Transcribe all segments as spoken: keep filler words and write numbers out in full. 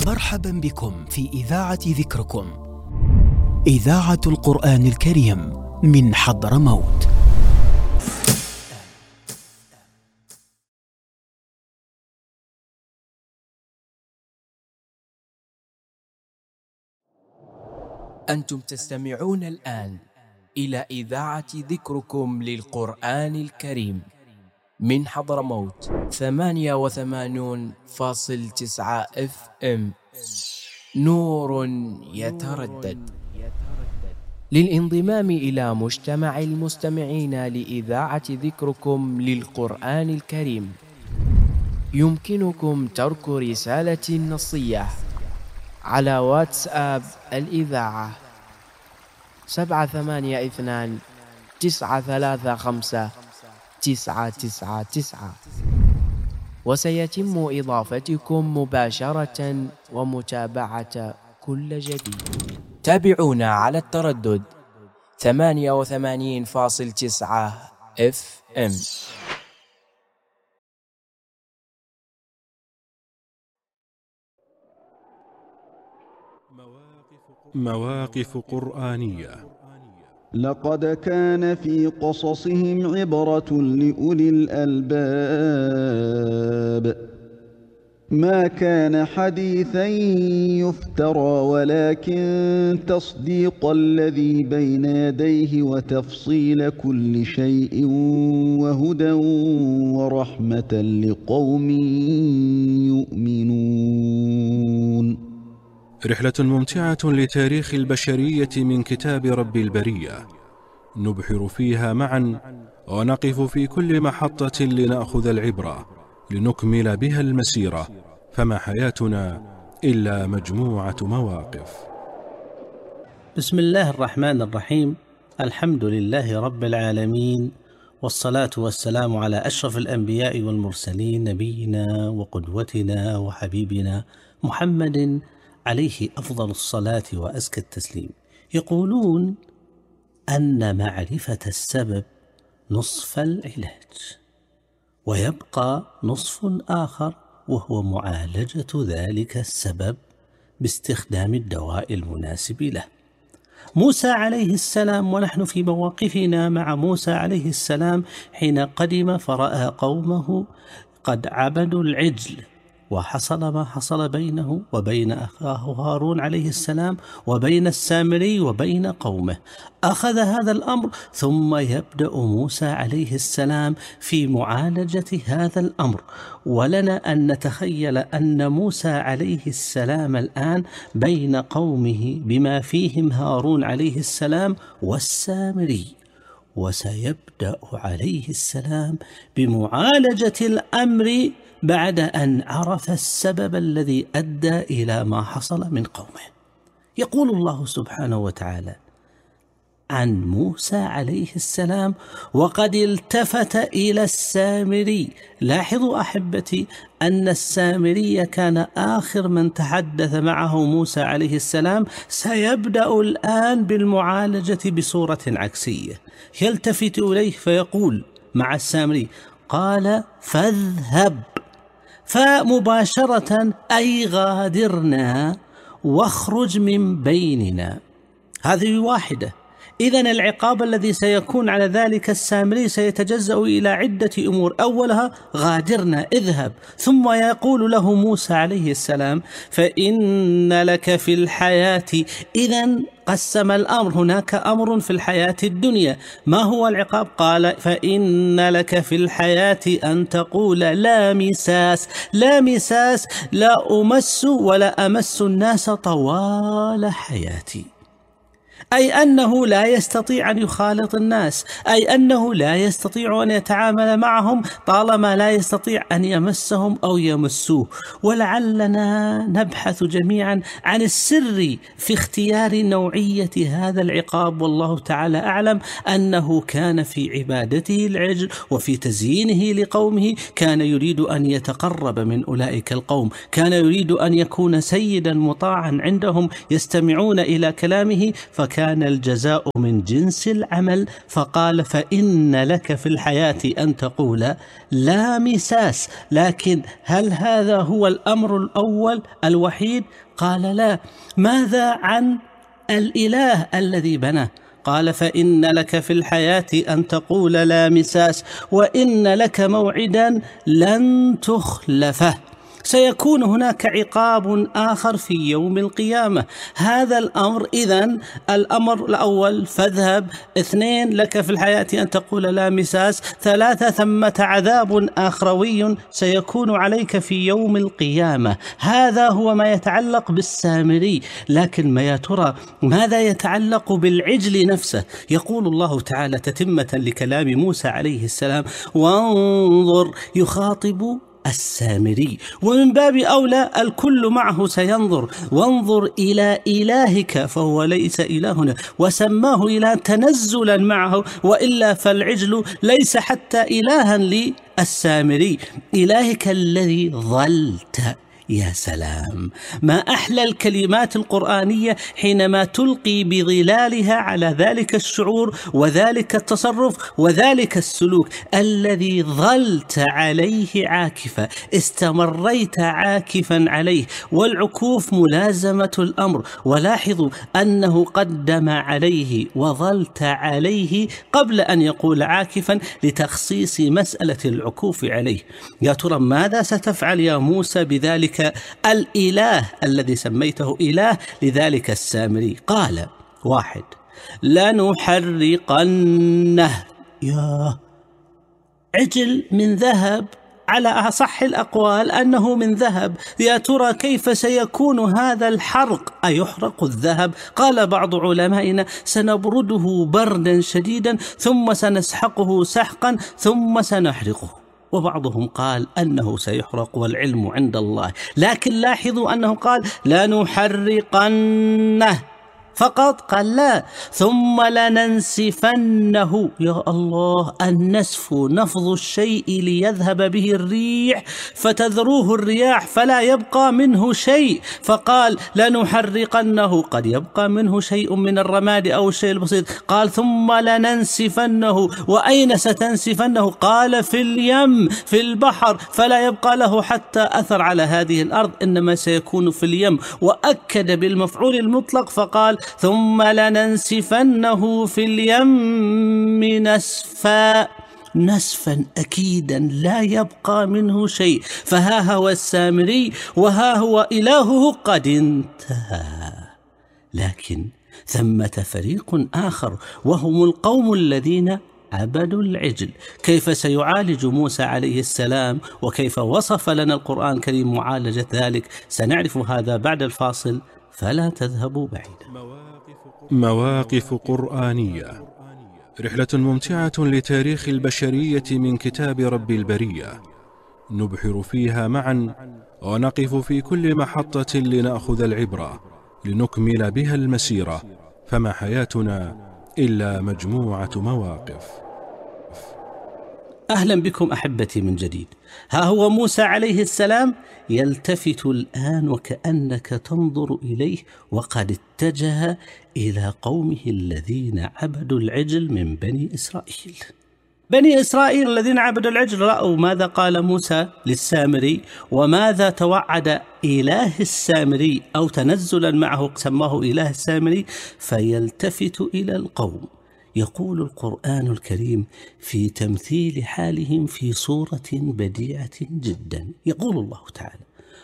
مرحبا بكم في إذاعة ذكركم، إذاعة القرآن الكريم من حضرموت. أنتم تستمعون الآن إلى إذاعة ذكركم للقرآن الكريم من حضرموت ثمانية وثمانون فاصل تسعة اف ام. نور يتردد. للانضمام إلى مجتمع المستمعين لإذاعة ذكركم للقرآن الكريم يمكنكم ترك رسالة نصية على واتساب الإذاعة سبعة ثمانية اثنان تسعة ثلاثة خمسة تسعة تسعة تسعة، وسيتم إضافتكم مباشرة ومتابعة كل جديد. تابعونا على التردد ثمانية وثمانين فاصل تسعة اف ام. مواقف قرآنية. لقد كان في قصصهم عبرة لأولي الألباب ما كان حديثا يفترى ولكن تصديق الذي بين يديه وتفصيل كل شيء وهدى ورحمة لقوم يؤمنون. رحلة ممتعة لتاريخ البشرية من كتاب رب البرية، نبحر فيها معا ونقف في كل محطة لنأخذ العبرة لنكمل بها المسيرة، فما حياتنا إلا مجموعة مواقف. بسم الله الرحمن الرحيم. الحمد لله رب العالمين، والصلاة والسلام على أشرف الأنبياء والمرسلين، نبينا وقدوتنا وحبيبنا محمد عليه أفضل الصلاة وأزكى التسليم. يقولون أن معرفة السبب نصف العلاج، ويبقى نصف آخر وهو معالجة ذلك السبب باستخدام الدواء المناسب له. موسى عليه السلام، ونحن في مواقفنا مع موسى عليه السلام حين قدم فرأى قومه قد عبدوا العجل، وحصل ما حصل بينه وبين أخاه هارون عليه السلام وبين السامري وبين قومه. أخذ هذا الأمر ثم يبدأ موسى عليه السلام في معالجة هذا الأمر. ولنا أن نتخيل أن موسى عليه السلام الآن بين قومه بما فيهم هارون عليه السلام والسامري، وسيبدأ عليه السلام بمعالجة الأمر بعد أن عرف السبب الذي أدى إلى ما حصل من قومه. يقول الله سبحانه وتعالى عن موسى عليه السلام: وقد التفت إلى السامري. لاحظوا أحبتي أن السامري كان آخر من تحدث معه موسى عليه السلام. سيبدأ الآن بالمعالجة بصورة عكسية. يلتفت إليه فيقول مع السامري: قال فاذهب. فمباشرة أي غادرنا واخرج من بيننا. هذه واحدة. إذن العقاب الذي سيكون على ذلك السامري سيتجزأ إلى عدة أمور. أولها غادرنا، اذهب. ثم يقول له موسى عليه السلام: فإن لك في الحياة. إذن قسم الأمر، هناك أمر في الحياة الدنيا. ما هو العقاب؟ قال: فإن لك في الحياة أن تقول لا مساس. لا مساس، لا أمس ولا أمس الناس طوال حياتي. أي أنه لا يستطيع أن يخالط الناس، أي أنه لا يستطيع أن يتعامل معهم طالما لا يستطيع أن يمسهم أو يمسوه. ولعلنا نبحث جميعا عن السر في اختيار نوعية هذا العقاب، والله تعالى أعلم أنه كان في عبادته العجل وفي تزيينه لقومه كان يريد أن يتقرب من أولئك القوم، كان يريد أن يكون سيدا مطاعا عندهم يستمعون إلى كلامه، فكان كان الجزاء من جنس العمل، فقال فإن لك في الحياة أن تقول لا مساس. لكن هل هذا هو الأمر الأول الوحيد؟ قال لا. ماذا عن الإله الذي بناه؟ قال فإن لك في الحياة أن تقول لا مساس، وإن لك موعدا لن تخلفه. سيكون هناك عقاب آخر في يوم القيامة. هذا الأمر إذن الأمر الأول فاذهب، اثنين لك في الحياة أن تقول لا مساس، ثلاثة ثمة عذاب آخروي سيكون عليك في يوم القيامة. هذا هو ما يتعلق بالسامري. لكن ما يا ترى ماذا يتعلق بالعجل نفسه؟ يقول الله تعالى تتمة لكلام موسى عليه السلام: وانظر، يخاطب السامري، ومن باب أولى الكل معه سينظر. وانظر إلى إلهك فهو ليس إلهنا، وسماه إله تنزلا معه، وإلا فالعجل ليس حتى إلها للسامري. إلهك الذي ظلت. يا سلام، ما أحلى الكلمات القرآنية حينما تلقي بظلالها على ذلك الشعور وذلك التصرف وذلك السلوك الذي ظلت عليه عاكفا، استمريت عاكفا عليه، والعكوف ملازمة الأمر. ولاحظوا أنه قدم عليه وظلت عليه قبل أن يقول عاكفا لتخصيص مسألة العكوف عليه. يا ترى ماذا ستفعل يا موسى بذلك الإله الذي سميته إله لذلك السامري؟ قال: واحد، لنحرقنه. يا عجل من ذهب، على أصح الأقوال أنه من ذهب. يا ترى كيف سيكون هذا الحرق؟ أيحرق الذهب؟ قال بعض علمائنا: سنبرده بردا شديدا ثم سنسحقه سحقا ثم سنحرقه. وبعضهم قال أنه سيحرق والعلم عند الله. لكن لاحظوا أنه قال لنحرقنه فقط، قال لا، ثم لننسفنه. يا الله، النسف نفض الشيء ليذهب به الريح فتذروه الرياح فلا يبقى منه شيء، فقال لنحرقنه، قد يبقى منه شيء من الرماد أو الشيء البسيط. قال ثم لننسفنه، وأين ستنسفنه؟ قال في اليم، في البحر، فلا يبقى له حتى أثر على هذه الأرض، إنما سيكون في اليم. وأكد بالمفعول المطلق فقال ثم لننسفنه في اليم نسفا، نسفا أكيدا لا يبقى منه شيء. فها هو السامري وها هو إلهه قد انتهى. لكن ثمة فريق آخر وهم القوم الذين عبدوا العجل. كيف سيعالج موسى عليه السلام وكيف وصف لنا القرآن الكريم معالجة ذلك؟ سنعرف هذا بعد الفاصل، فلا تذهبوا بعيدا. مواقف قرآنية، رحلة ممتعة لتاريخ البشرية من كتاب رب البرية، نبحر فيها معا ونقف في كل محطة لنأخذ العبرة لنكمل بها المسيرة. فما حياتنا إلا مجموعة مواقف. أهلا بكم أحبتي من جديد. ها هو موسى عليه السلام يلتفت الآن وكأنك تنظر إليه، وقد اتجه إلى قومه الذين عبدوا العجل من بني إسرائيل. بني إسرائيل الذين عبدوا العجل رأوا ماذا قال موسى للسامري، وماذا توعد إله السامري أو تنزلا معه سماه إله السامري، فيلتفت إلى القوم. يقول القرآن الكريم في تمثيل حالهم في صورة بديعة جدا، يقول الله تعالى: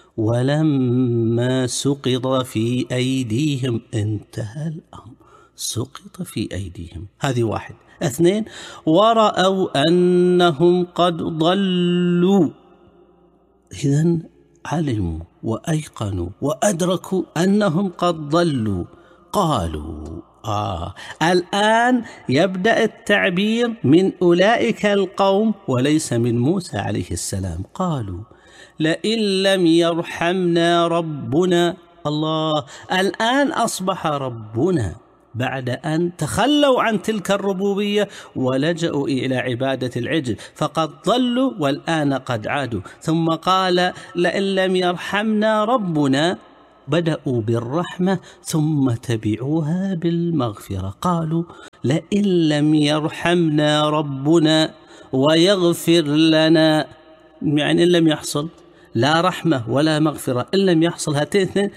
ولما سقط في أيديهم، انتهى الأمر، سقط في أيديهم، هذه واحد. اثنين، ورأوا أنهم قد ضلوا، إذن علموا وأيقنوا وأدركوا أنهم قد ضلوا. قالوا آه الآن يبدأ التعبير من أولئك القوم وليس من موسى عليه السلام. قالوا لئن لم يرحمنا ربنا. الله، الآن أصبح ربنا بعد أن تخلوا عن تلك الربوبية ولجأوا إلى عبادة العجل، فقد ضلوا والآن قد عادوا. ثم قال لئن لم يرحمنا ربنا بدأوا بالرحمة ثم تبعوها بالمغفرة. قالوا لئن لم يرحمنا ربنا ويغفر لنا، يعني إن لم يحصل لا رحمة ولا مغفرة، إن لم يحصل هاتين الاثنين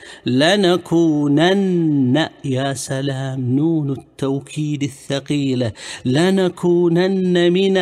لنكونن، يا سلام، نون التوكيد الثقيلة، لنكونن من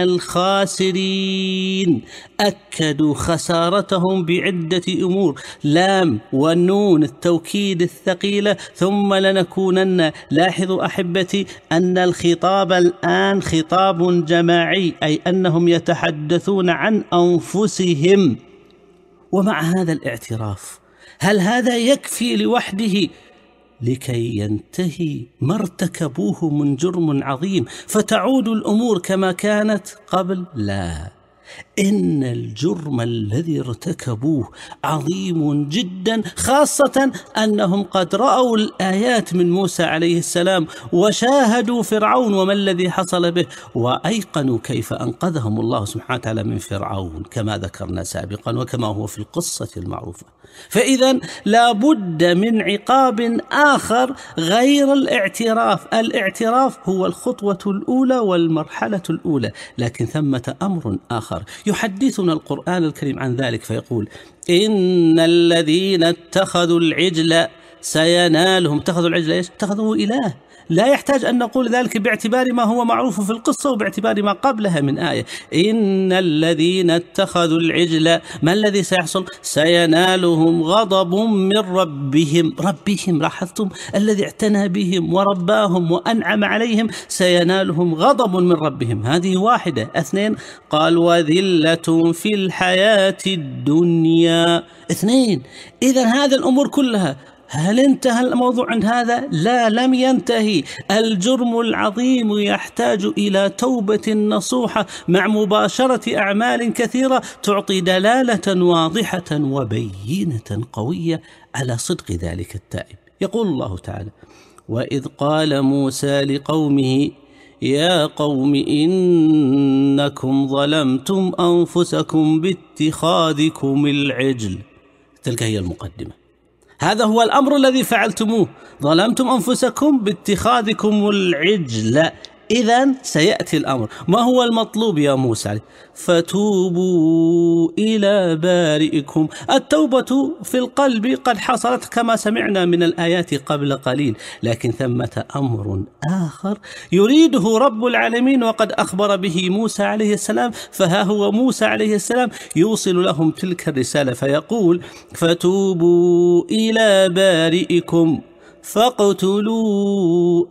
الخاسرين. أكدوا خسارتهم بعدة أمور، لام ونون التوكيد الثقيلة ثم لنكونن. لاحظوا أحبتي أن الخطاب الآن خطاب جماعي، أي أنهم يتحدثون عن أنفسهم. ومع هذا الاعتراف هل هذا يكفي لوحده لكي ينتهي ما ارتكبوه من جرم عظيم فتعود الأمور كما كانت قبل؟ لا، إن الجرم الذي ارتكبوه عظيم جدا، خاصة أنهم قد رأوا الآيات من موسى عليه السلام وشاهدوا فرعون وما الذي حصل به، وأيقنوا كيف أنقذهم الله سبحانه وتعالى من فرعون كما ذكرنا سابقا وكما هو في القصة المعروفة. فإذا لا بد من عقاب آخر غير الاعتراف. الاعتراف هو الخطوة الأولى والمرحلة الأولى، لكن ثمة أمر آخر يحدثنا القرآن الكريم عن ذلك فيقول إن الذين اتخذوا العجل سينالهم. اتخذوا العجل إيش؟ اتخذوا إله. لا يحتاج أن نقول ذلك باعتبار ما هو معروف في القصة وباعتبار ما قبلها من آية. إن الذين اتخذوا العجل، ما الذي سيحصل؟ سينالهم غضب من ربهم. ربهم، لاحظتم؟ الذي اعتنى بهم ورباهم وأنعم عليهم، سينالهم غضب من ربهم. هذه واحدة. اثنين، قال وذلة في الحياة الدنيا. اثنين. إذن هذه الأمور كلها، هل انتهى الموضوع عند هذا؟ لا، لم ينتهي. الجرم العظيم يحتاج إلى توبة نصوحة مع مباشرة أعمال كثيرة تعطي دلالة واضحة وبينة قوية على صدق ذلك التائب. يقول الله تعالى وإذ قال موسى لقومه يا قوم إنكم ظلمتم أنفسكم باتخاذكم العجل. تلك هي المقدمة. هذا هو الأمر الذي فعلتموه، ظلمتم أنفسكم باتخاذكم العجل. إذن سيأتي الأمر. ما هو المطلوب يا موسى؟ فتوبوا إلى بارئكم. التوبة في القلب قد حصلت كما سمعنا من الآيات قبل قليل، لكن ثمة أمر آخر يريده رب العالمين وقد أخبر به موسى عليه السلام. فها هو موسى عليه السلام يوصل لهم تلك الرسالة فيقول فتوبوا إلى بارئكم فاقتلوا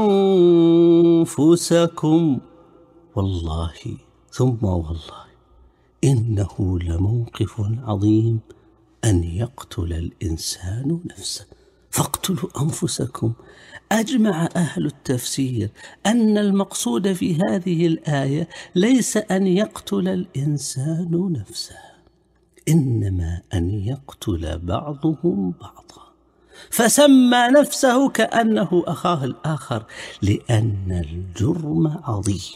أنفسكم. والله ثم والله إنه لموقف عظيم أن يقتل الإنسان نفسه. فاقتلوا أنفسكم. أجمع أهل التفسير أن المقصود في هذه الآية ليس أن يقتل الإنسان نفسه، إنما أن يقتل بعضهم بعضا، فسمى نفسه كأنه أخاه الآخر لأن الجرم عظيم.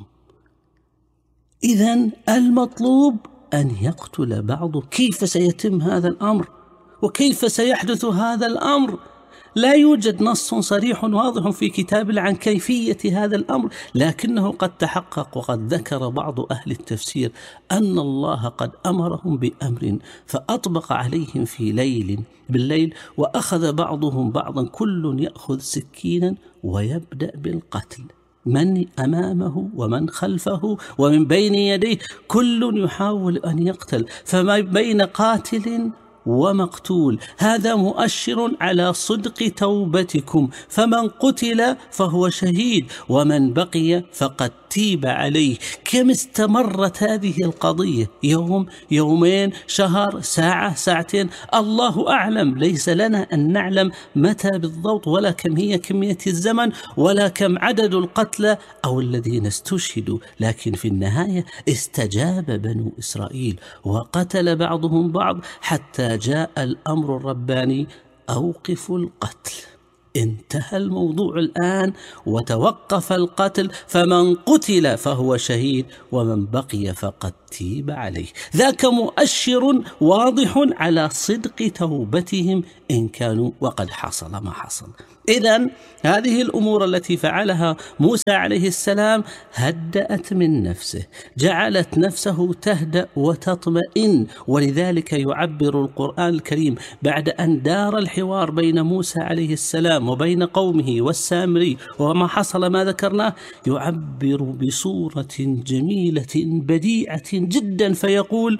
إذن المطلوب أن يقتل بعضه. كيف سيتم هذا الأمر؟ وكيف سيحدث هذا الأمر؟ لا يوجد نص صريح واضح في كتاب الله عن كيفية هذا الأمر، لكنه قد تحقق. وقد ذكر بعض أهل التفسير أن الله قد أمرهم بأمر فأطبق عليهم في ليل بالليل، وأخذ بعضهم بعضا، كل يأخذ سكينا ويبدأ بالقتل، من أمامه ومن خلفه ومن بين يديه، كل يحاول أن يقتل، فما بين قاتل ومقتول. هذا مؤشر على صدق توبتكم. فمن قتل فهو شهيد، ومن بقي فقد تيب عليه. كم استمرت هذه القضية؟ يوم، يومين، شهر، ساعة، ساعتين، الله أعلم. ليس لنا أن نعلم متى بالضبط، ولا كم هي كمية الزمن، ولا كم عدد القتلى أو الذين استشهدوا، لكن في النهاية استجاب بنو إسرائيل وقتل بعضهم بعض حتى جاء الأمر الرباني أوقفوا القتل. انتهى الموضوع الآن وتوقف القتل، فمن قتل فهو شهيد، ومن بقي فقد الترتيب عليه. ذاك مؤشر واضح على صدق توبتهم إن كانوا وقد حصل ما حصل. إذن هذه الأمور التي فعلها موسى عليه السلام هدأت من نفسه، جعلت نفسه تهدأ وتطمئن. ولذلك يعبر القرآن الكريم بعد أن دار الحوار بين موسى عليه السلام وبين قومه والسامري وما حصل ما ذكرناه، يعبر بصورة جميلة بديعة جدا فيقول: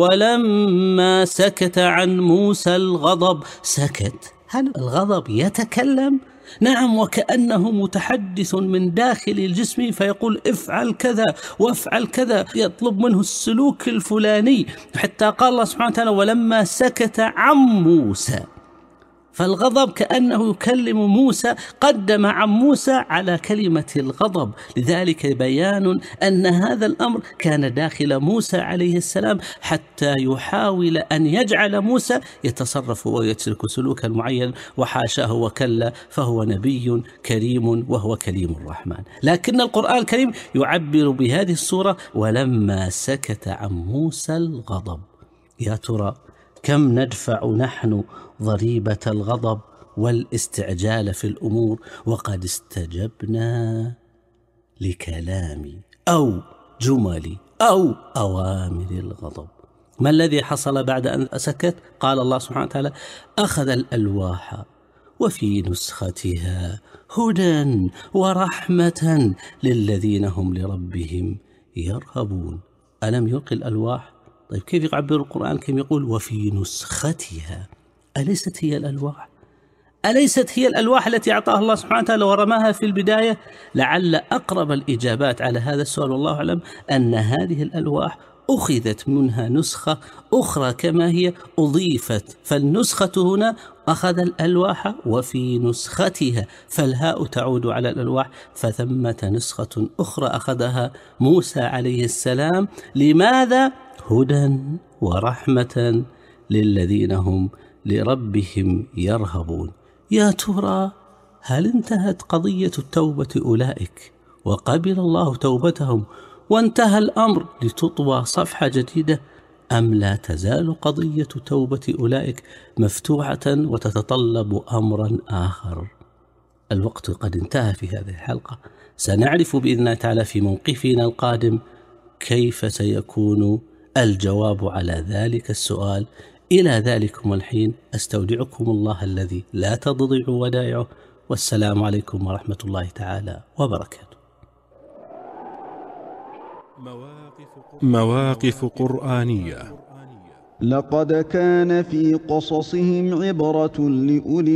ولما سكت عن موسى الغضب. سكت، هل الغضب يتكلم؟ نعم، وكأنه متحدث من داخل الجسم فيقول افعل كذا وافعل كذا، يطلب منه السلوك الفلاني. حتى قال الله سبحانه وتعالى: ولما سكت عن موسى. فالغضب كأنه يكلم موسى، قدم عن موسى على كلمة الغضب. لذلك بيان أن هذا الأمر كان داخل موسى عليه السلام حتى يحاول أن يجعل موسى يتصرف ويترك سلوكا معين، وحاشاه وكلا، فهو نبي كريم وهو كليم الرحمن. لكن القرآن الكريم يعبر بهذه الصورة: ولما سكت عن موسى الغضب. يا ترى كم ندفع نحن ضريبة الغضب والاستعجال في الأمور وقد استجبنا لكلام أو جمل أو أوامر الغضب؟ ما الذي حصل بعد أن سكت؟ قال الله سبحانه وتعالى: أخذ الألواح وفي نسختها هدى ورحمة للذين هم لربهم يرهبون. ألم يلقي الألواح؟ طيب كيف يعبر القرآن كم يقول وفي نسختها؟ أليست هي الألواح؟ أليست هي الألواح التي أعطاها الله سبحانه وتعالى ورماها في البداية؟ لعل أقرب الإجابات على هذا السؤال والله أعلم أن هذه الألواح أخذت منها نسخة أخرى كما هي أضيفت، فالنسخة هنا أخذ الألواح وفي نسختها، فالهاء تعود على الألواح، فثمة نسخة أخرى أخذها موسى عليه السلام. لماذا؟ هدى ورحمة للذين هم لربهم يرهبون. يا ترى هل انتهت قضية التوبة أولئك وقبل الله توبتهم وانتهى الأمر لتطوى صفحة جديدة، أم لا تزال قضية توبة أولئك مفتوحة وتتطلب أمرا آخر؟ الوقت قد انتهى في هذه الحلقة. سنعرف بإذن الله تعالى في موقفنا القادم كيف سيكون الجواب على ذلك السؤال. إلى ذلكم الحين أستودعكم الله الذي لا تضيع ودائعه، والسلام عليكم ورحمة الله تعالى وبركاته. مواقف قرآنية. لقد كان في قصصهم عبرة لأولي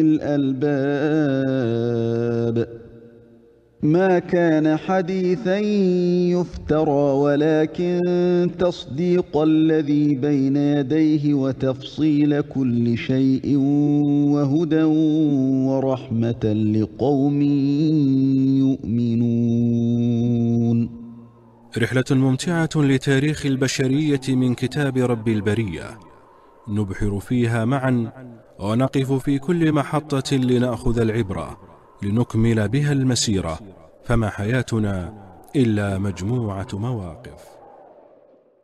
الألباب ما كان حديثا يفترى ولكن تصديق الذي بين يديه وتفصيل كل شيء وهدى ورحمة لقوم يؤمنون. رحلة ممتعة لتاريخ البشرية من كتاب رب البرية، نبحر فيها معا ونقف في كل محطة لنأخذ العبرة لنكمل بها المسيرة، فما حياتنا إلا مجموعة مواقف.